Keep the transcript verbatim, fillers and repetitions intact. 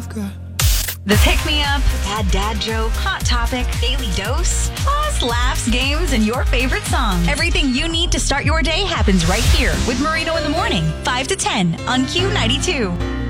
you've got. The Pick Me Up, Bad Dad Joke, Hot Topic, Daily Dose, plus laughs, games, and your favorite songs. Everything you need to start your day happens right here with Marino in the Morning, five to ten on Q ninety-two.